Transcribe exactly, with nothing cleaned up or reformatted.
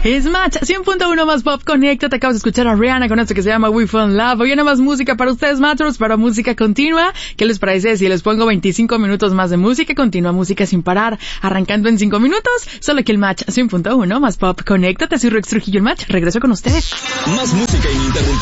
Es Match cien punto uno más pop. Conecta. Te acabas de escuchar a Rihanna con esto que se llama We Found Love. Hoy nada más música para ustedes, Matchers, para música continua. ¿Qué les parece si les pongo veinticinco minutos más de música continua, música sin parar, arrancando en cinco minutos? Solo que el Match cien punto uno más pop. Conéctate, soy Rex Trujillo, el Match. Regreso con ustedes. Más música ininterrumpida.